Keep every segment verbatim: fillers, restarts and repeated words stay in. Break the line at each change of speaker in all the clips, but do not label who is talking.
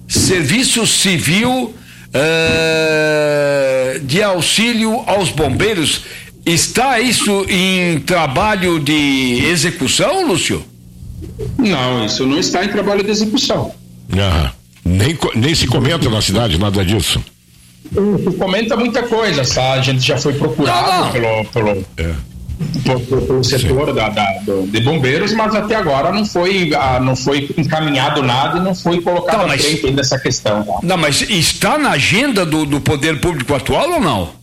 Serviço Civil uh, de auxílio aos bombeiros. Está isso em trabalho de execução, Lúcio?
Não, isso não está em trabalho de execução.
Ah, nem, nem se comenta na cidade nada disso.
Se comenta muita coisa, tá? A gente já foi procurado
não, não. pelo,
pelo, é. pelo, pelo setor da, da, do, de bombeiros, mas até agora não foi, ah, não foi encaminhado nada e não foi colocado à frente ainda essa questão. Tá?
Não, mas está na agenda do, do poder público atual ou não?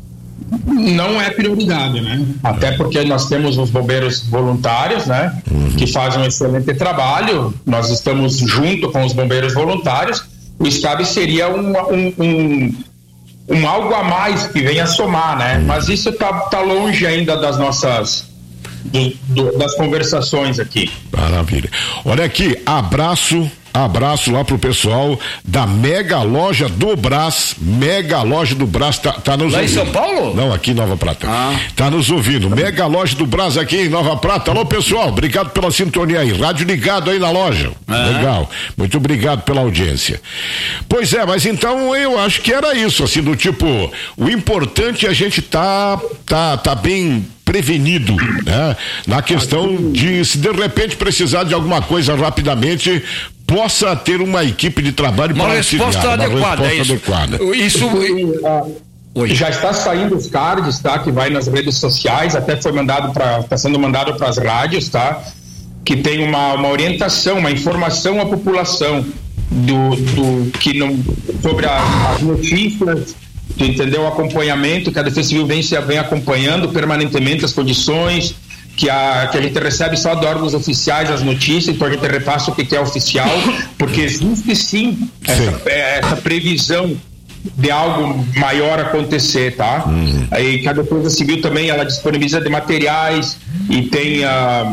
Não é prioridade, né? Até porque nós temos os bombeiros voluntários, né? Uhum. Que fazem um excelente trabalho. Nós estamos junto com os bombeiros voluntários. O S C A B seria um, um, um, um algo a mais que venha a somar, né? Uhum. Mas isso tá, tá longe ainda das nossas do, do, das conversações aqui.
Maravilha. Olha aqui, abraço Abraço lá pro pessoal da Mega Loja do Brás. Mega Loja do Brás tá, tá nos
lá
ouvindo.
Em São Paulo?
Não, aqui em Nova Prata.
Ah.
Tá nos ouvindo. Mega Loja do Brás aqui em Nova Prata. Alô, pessoal, obrigado pela sintonia aí. Rádio ligado aí na loja. Ah. Legal. Muito obrigado pela audiência. Pois é, mas então eu acho que era isso, assim, do tipo, o importante é a gente tá, tá, tá bem prevenido, né? Na questão de, se de repente precisar de alguma coisa rapidamente, possa ter uma equipe de trabalho
uma
para
resposta
auxiliar,
adequada,
uma resposta
é isso.
adequada.
Isso
Oi. Já está saindo os cards, tá? Que vai nas redes sociais, até foi mandado para, está sendo mandado para as rádios, tá? Que tem uma, uma orientação, uma informação à população do, do que não, sobre a, as notícias, entendeu? O acompanhamento que a Defesa Civil vem, vem acompanhando permanentemente as condições, que a, que a gente recebe só de órgãos oficiais as notícias, então a gente repassa o que, que é oficial, porque existe sim essa, essa previsão de algo maior acontecer, tá? Uhum. Aí que a Defesa Civil também, ela disponibiliza de materiais e tem a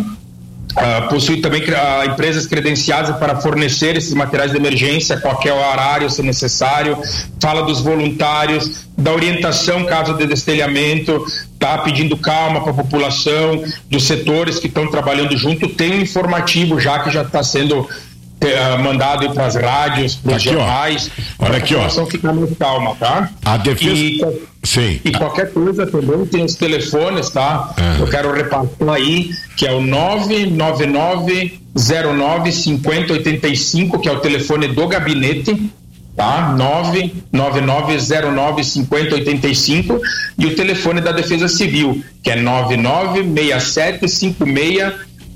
Uh, possui também uh, empresas credenciadas para fornecer esses materiais de emergência a qualquer horário, se necessário. Fala dos voluntários, da orientação caso de destelhamento, tá pedindo calma para a população, dos setores que estão trabalhando junto. Tem um informativo já que já está sendo uh, mandado para as rádios, para os jornais.
Olha aqui, ó.
A população fica mais calma, tá?
A defesa.
E,
Sim.
E qualquer coisa também tem os telefones, tá? Ah. Eu quero repassar aí, que é o nove nove nove zero nove cinco zero oito cinco, que é o telefone do gabinete, tá? nove nove nove zero nove cinco zero oito cinco, e o telefone da Defesa Civil, que é nove nove seis sete cinco seis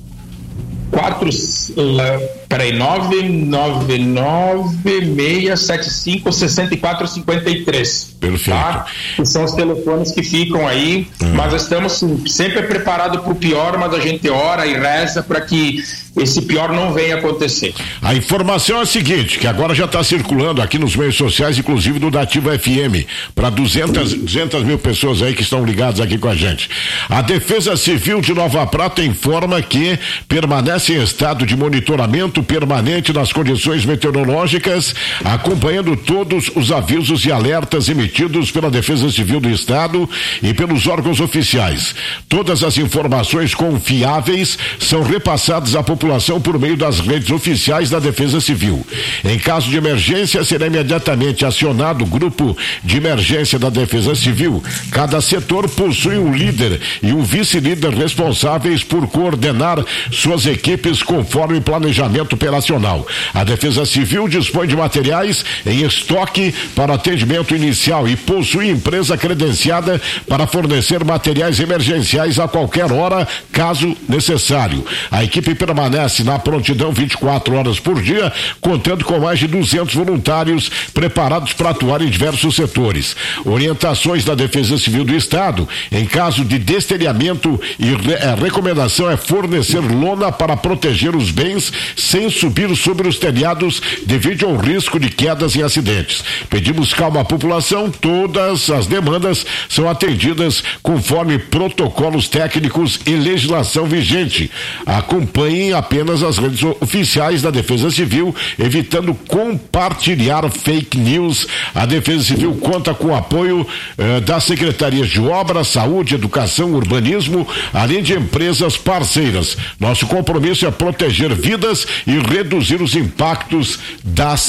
quatro, uh, peraí, nove nove nove seis sete cinco seis quatro cinco três.
Perfeito.
Tá? Que são os telefones que ficam aí, hum. mas estamos sim, sempre preparados para o pior, mas a gente ora e reza para que esse pior não venha acontecer.
A informação é a seguinte, que agora já está circulando aqui nos meios sociais, inclusive do Nativa F M, para duzentas mil pessoas aí que estão ligadas aqui com a gente. A Defesa Civil de Nova Prata informa que permanece em estado de monitoramento permanente nas condições meteorológicas, acompanhando todos os avisos e alertas emitidos pela Defesa Civil do Estado e pelos órgãos oficiais. Todas as informações confiáveis são repassadas à população por meio das redes oficiais da Defesa Civil. Em caso de emergência, será imediatamente acionado o grupo de emergência da Defesa Civil. Cada setor possui um líder e um vice-líder responsáveis por coordenar suas equipes conforme o planejamento operacional. A Defesa Civil dispõe de materiais em estoque para atendimento inicial e possui empresa credenciada para fornecer materiais emergenciais a qualquer hora, caso necessário. A equipe permanece na prontidão vinte e quatro horas por dia, contando com mais de duzentos voluntários preparados para atuar em diversos setores. Orientações da Defesa Civil do Estado: em caso de destelhamento, e re, a recomendação é fornecer lona para proteger os bens sem subir sobre os telhados devido ao risco de quedas e acidentes. Pedimos calma à população, todas as demandas são atendidas conforme protocolos técnicos e legislação vigente. Acompanhem apenas as redes oficiais da Defesa Civil, evitando compartilhar fake news. A Defesa Civil conta com o apoio eh, das Secretarias de Obras, Saúde, Educação, Urbanismo, além de empresas parceiras. Nosso compromisso é proteger vidas e reduzir os impactos das